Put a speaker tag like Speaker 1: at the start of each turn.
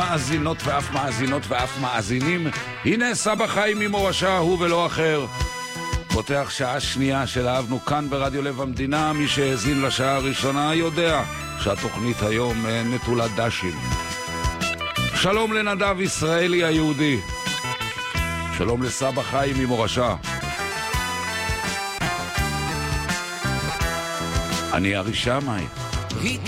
Speaker 1: מאזינות ואף מאזינות ואף מאזינים, הנה סבא חיים ממורשה, הוא ולא אחר. פותח שעה שנייה של אהבנו כאן ברדיו לב המדינה. מי שהאזין לשעה הראשונה יודע שהתוכנית היום נטולת דשים. שלום לנדב ישראלי היהודי, שלום לסבא חיים ממורשה. אני ארי שמאי.